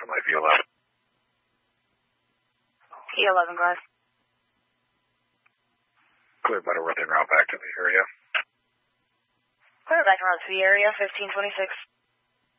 on my V11. E11, guys. Clear Butterworth en route back to the area. Clear back around to the area, 1526.